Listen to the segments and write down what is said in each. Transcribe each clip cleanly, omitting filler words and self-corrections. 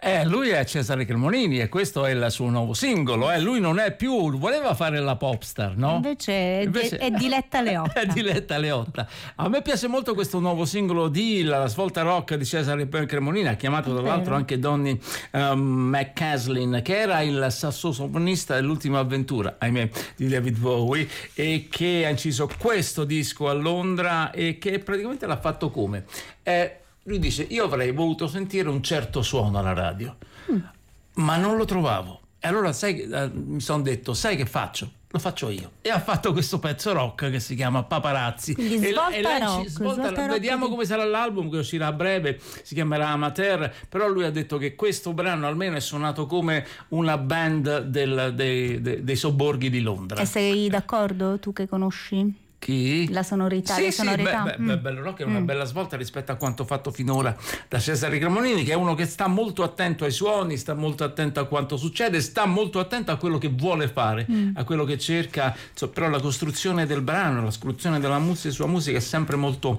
Lui è Cesare Cremonini e questo è il suo nuovo singolo. Lui non è più, voleva fare la popstar, no? Invece è Diletta Leotta. È Diletta Leotta. A me piace molto questo nuovo singolo di La Svolta Rock di Cesare Cremonini, ha chiamato tra l'altro anche Donny McCaslin, che era il sassofonista dell'Ultima avventura, ahimè, di David Bowie, e che ha inciso questo disco a Londra e che praticamente l'ha fatto come? Lui dice: io avrei voluto sentire un certo suono alla radio, ma non lo trovavo. E allora mi sono detto: sai che faccio? Lo faccio io. E ha fatto questo pezzo rock che si chiama Paparazzi. Quindi svolta rock. Vediamo come sarà l'album che uscirà a breve, si chiamerà Amateur, però lui ha detto che questo brano almeno è suonato come una band dei sobborghi di Londra. E sei d'accordo, tu che conosci? Chi? La sonorità, sì, le sonorità. Bello Rock è una bella svolta rispetto a quanto fatto finora da Cesare Cremonini, che è uno che sta molto attento ai suoni, sta molto attento a quanto succede, sta molto attento a quello che vuole fare, a quello che cerca, però la costruzione del brano, la costruzione della sua musica è sempre molto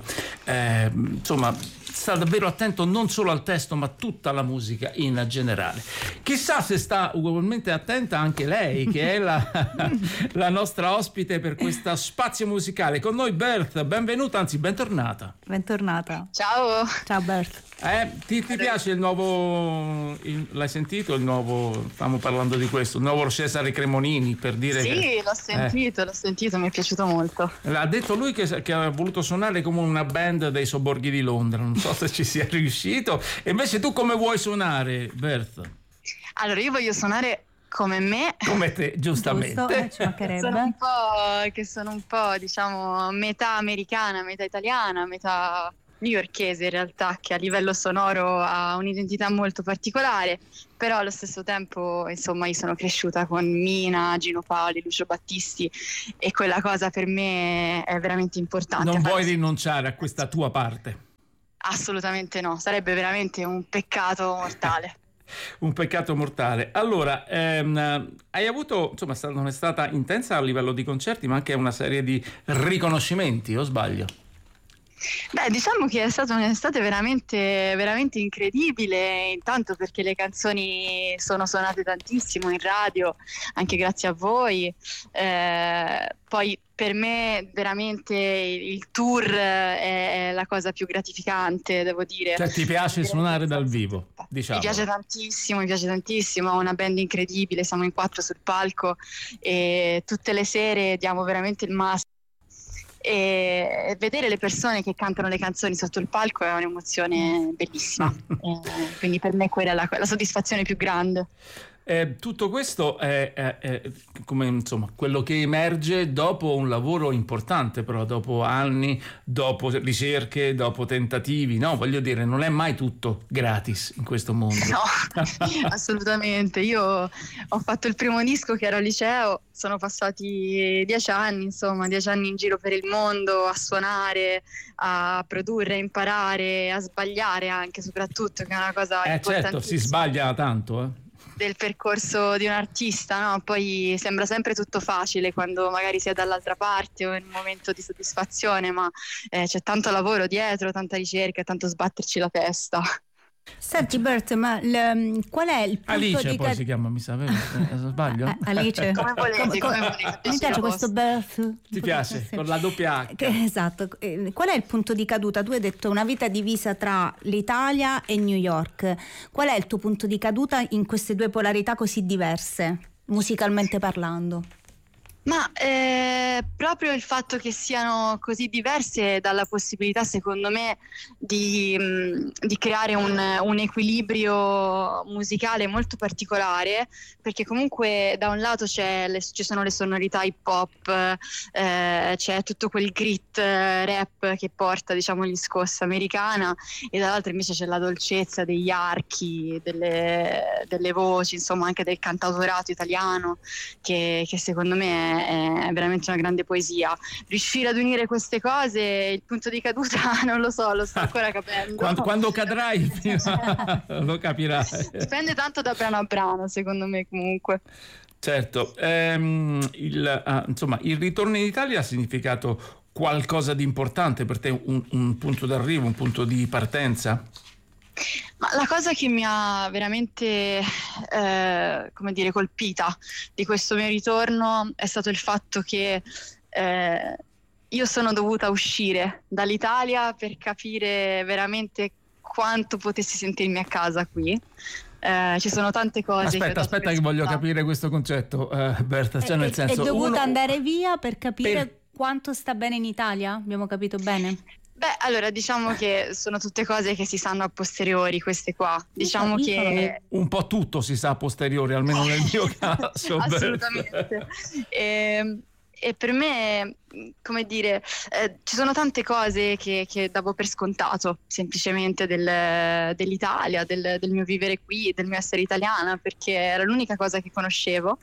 sta davvero attento non solo al testo ma tutta la musica in generale. Chissà se sta ugualmente attenta anche lei, che è la nostra ospite per questo spazio musicale. Con noi Berth, benvenuta, anzi bentornata. Bentornata. Ciao. Ciao Berth. Ti piace il nuovo, l'hai sentito il nuovo, stiamo parlando di questo, il nuovo Cesare Cremonini, per dire sì, che... l'ho sentito, mi è piaciuto molto. Ha detto lui che ha voluto suonare come una band dei sobborghi di Londra, non so se ci sia riuscito. E invece tu come vuoi suonare, Berth? Allora io voglio suonare come me, come te, giustamente. Ci mancherebbe. sono un po' diciamo metà americana, metà italiana, metà newyorkese in realtà, che a livello sonoro ha un'identità molto particolare, però allo stesso tempo insomma io sono cresciuta con Mina, Gino Paoli, Lucio Battisti e quella cosa per me è veramente importante. Non vuoi rinunciare a questa tua parte? Assolutamente no, sarebbe veramente un peccato mortale. Un peccato mortale. Allora, hai avuto, insomma, non è stata intensa a livello di concerti, ma anche una serie di riconoscimenti, o sbaglio? Beh, diciamo che è stata un'estate veramente, veramente incredibile, intanto perché le canzoni sono suonate tantissimo in radio, anche grazie a voi. Poi per me veramente il tour è la cosa più gratificante, devo dire. Cioè ti piace suonare dal vivo, diciamo? Mi piace tantissimo, ho una band incredibile, siamo in 4 sul palco e tutte le sere diamo veramente il massimo. E vedere le persone che cantano le canzoni sotto il palco è un'emozione bellissima. Quindi per me quella è la soddisfazione più grande. Tutto questo è come insomma quello che emerge dopo un lavoro importante, però dopo anni, dopo ricerche, dopo tentativi, no? Voglio dire, non è mai tutto gratis in questo mondo. No, assolutamente. Io ho fatto il primo disco che ero al liceo, sono passati 10 anni, insomma, 10 anni in giro per il mondo a suonare, a produrre, a imparare, a sbagliare anche, soprattutto, che è una cosa importantissima. Certo, si sbaglia tanto, del percorso di un artista, no? Poi sembra sempre tutto facile quando magari si è dall'altra parte o in un momento di soddisfazione, ma c'è tanto lavoro dietro, tanta ricerca, tanto sbatterci la testa. Senti Bert, ma qual è il punto Alice di poi si chiama, mi sa, sbaglio? Alice? Come volete. Mi piace questo Bert. Ti piace? Con la doppia H. Esatto. Qual è il punto di caduta? Tu hai detto una vita divisa tra l'Italia e New York. Qual è il tuo punto di caduta in queste due polarità così diverse, musicalmente parlando? Ma proprio il fatto che siano così diverse dalla possibilità, secondo me, di creare un equilibrio musicale molto particolare, perché comunque da un lato ci sono le sonorità hip hop, c'è tutto quel grit rap che porta, diciamo, gli scossa americana, e dall'altro invece c'è la dolcezza degli archi, delle voci, insomma anche del cantautorato italiano, che secondo me è veramente una grande poesia. Riuscire ad unire queste cose, il punto di caduta non lo so, lo sto ancora capendo. Quando cadrai lo capirai. Dipende tanto da brano a brano, secondo me, comunque. Certo, insomma, il ritorno in Italia ha significato qualcosa di importante per te, un punto d'arrivo, un punto di partenza? Ma la cosa che mi ha veramente, come dire, colpita di questo mio ritorno è stato il fatto che io sono dovuta uscire dall'Italia per capire veramente quanto potessi sentirmi a casa qui. Ci sono tante cose. Aspetta che voglio capire questo concetto, Berta. Cioè, nel senso, è dovuta andare via per capire quanto sta bene in Italia? Abbiamo capito bene? Beh, allora diciamo che sono tutte cose che si sanno a posteriori, queste qua. Diciamo che un po' tutto si sa a posteriori, almeno nel mio caso. Assolutamente. E per me, come dire, ci sono tante cose che davo per scontato, semplicemente dell'Italia, del mio vivere qui, del mio essere italiana, perché era l'unica cosa che conoscevo.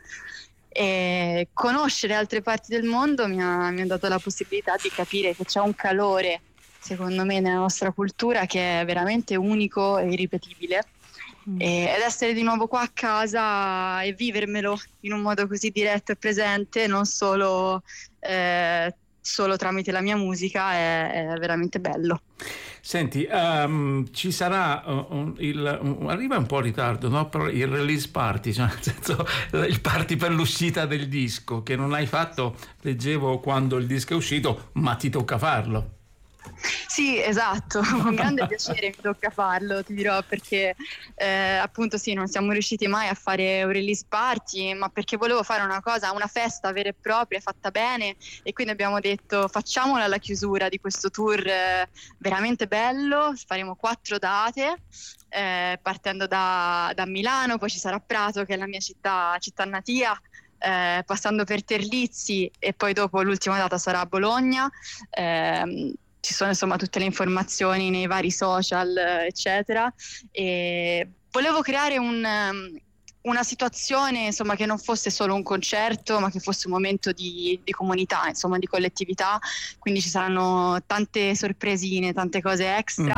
E conoscere altre parti del mondo mi ha dato la possibilità di capire che c'è un calore, secondo me, nella nostra cultura che è veramente unico e irripetibile. Ed essere di nuovo qua a casa e vivermelo in un modo così diretto e presente, non solo tramite la mia musica, è veramente bello. Senti, ci sarà arriva un po' in ritardo, no? Però il release party, cioè nel senso il party per l'uscita del disco, che non hai fatto, leggevo, quando il disco è uscito, ma ti tocca farlo. Sì, esatto, con grande piacere mi tocca farlo, ti dirò, perché appunto sì, non siamo riusciti mai a fare un release party, ma perché volevo fare una festa vera e propria, fatta bene, e quindi abbiamo detto facciamola alla chiusura di questo tour veramente bello. Faremo 4 date, partendo da Milano, poi ci sarà Prato, che è la mia città natia, passando per Terlizzi, e poi dopo l'ultima data sarà a Bologna. Ci sono insomma tutte le informazioni nei vari social, eccetera, e volevo creare una situazione, insomma, che non fosse solo un concerto, ma che fosse un momento di comunità, insomma, di collettività. Quindi ci saranno tante sorpresine, tante cose extra.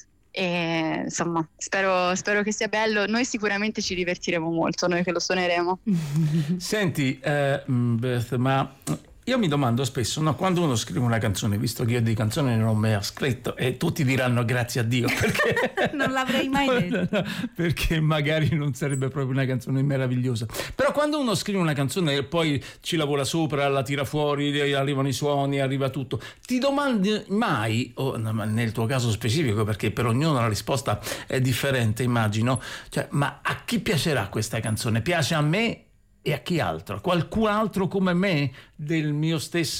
E insomma, spero che sia bello. Noi sicuramente ci divertiremo molto, noi che lo suoneremo. Senti, Beth, ma io mi domando spesso, no, quando uno scrive una canzone, visto che io di canzoni non ho mai scritto, e tutti diranno grazie a Dio, perché non l'avrei mai detto, perché magari non sarebbe proprio una canzone meravigliosa. Però quando uno scrive una canzone e poi ci lavora sopra, la tira fuori, arrivano i suoni, arriva tutto, ti domandi mai, nel tuo caso specifico, perché per ognuno la risposta è differente, immagino, cioè, ma a chi piacerà questa canzone? Piace a me e a chi altro? Qualcun altro come me della mia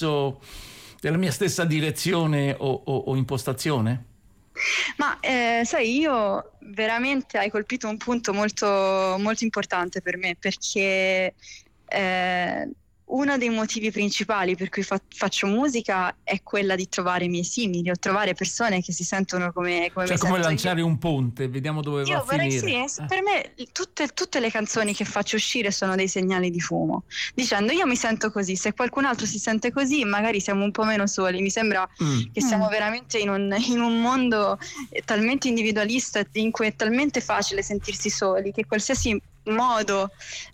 stessa direzione o impostazione? Ma sai, io veramente hai colpito un punto molto, molto importante per me, perché uno dei motivi principali per cui faccio musica è quella di trovare i miei simili, o trovare persone che si sentono come cioè me. Come lanciare un ponte, vediamo dove va a finire. Sì, per me tutte le canzoni che faccio uscire sono dei segnali di fumo, dicendo io mi sento così, se qualcun altro si sente così magari siamo un po' meno soli. Mi sembra che siamo veramente in un mondo talmente individualista, in cui è talmente facile sentirsi soli, che qualsiasi modo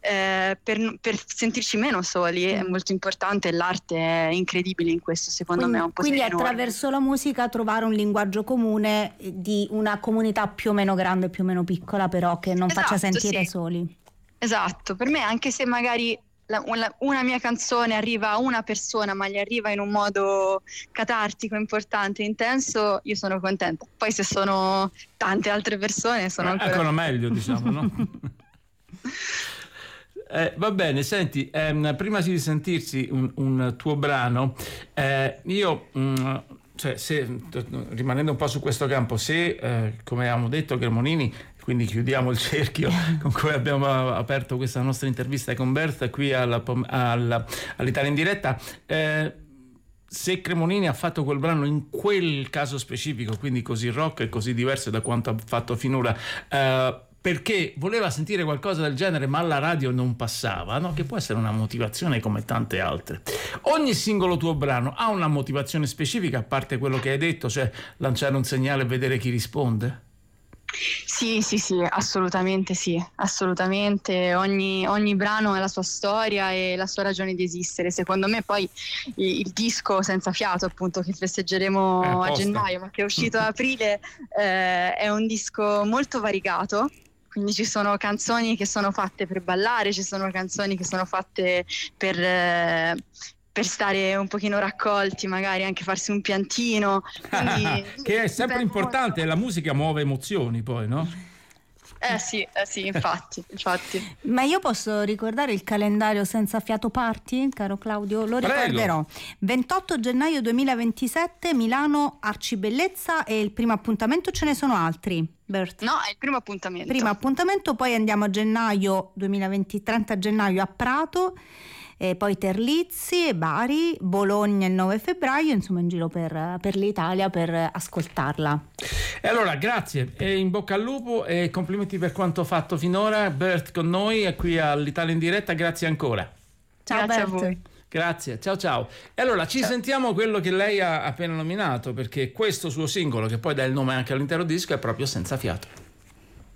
per sentirci meno soli è molto importante, e l'arte è incredibile in questo, secondo me è un po'. Quindi attraverso la musica trovare un linguaggio comune di una comunità più o meno grande, più o meno piccola, però che non faccia sentire soli. Esatto, per me, anche se magari una mia canzone arriva a una persona, ma gli arriva in un modo catartico, importante, intenso, io sono contenta. Poi se sono tante altre persone sono ancora meglio, diciamo, no? Va bene, senti, prima di sentirsi un tuo brano, io rimanendo un po' su questo campo, se come avevamo detto Cremonini, quindi chiudiamo il cerchio con cui abbiamo aperto questa nostra intervista con Berta qui all'Italia in diretta, se Cremonini ha fatto quel brano in quel caso specifico, quindi così rock e così diverso da quanto ha fatto finora, perché voleva sentire qualcosa del genere ma alla radio non passava, no? Che può essere una motivazione come tante altre. Ogni singolo tuo brano ha una motivazione specifica, a parte quello che hai detto, cioè lanciare un segnale e vedere chi risponde? Sì, sì, sì, assolutamente sì, assolutamente. Ogni brano ha la sua storia e la sua ragione di esistere. Secondo me poi il disco Senza Fiato, appunto, che festeggeremo a Apposta. gennaio, ma che è uscito ad aprile, è un disco molto variegato. Quindi ci sono canzoni che sono fatte per ballare, ci sono canzoni che sono fatte per stare un pochino raccolti, magari anche farsi un piantino. Quindi Che è sempre dipende importante, molto. la musica muove emozioni poi, no? Sì, infatti. Ma io posso ricordare il calendario Senza Fiato Party, caro Claudio? Lo Prego. ricorderò. 28 gennaio 2027, Milano Arcibellezza, e il primo appuntamento, ce ne sono altri, Bert? No, è il primo appuntamento. Primo appuntamento, poi andiamo a gennaio 2020, 30 gennaio a Prato, e poi Terlizzi e Bari, Bologna il 9 febbraio, insomma in giro per l'Italia per ascoltarla. E allora grazie e in bocca al lupo e complimenti per quanto fatto finora. Bert con noi e qui all'Italia in diretta, grazie ancora. Ciao Grazie a Bert. voi. Grazie, ciao. E allora ci sentiamo quello che lei ha appena nominato, perché questo suo singolo, che poi dà il nome anche all'intero disco, è proprio Senza Fiato.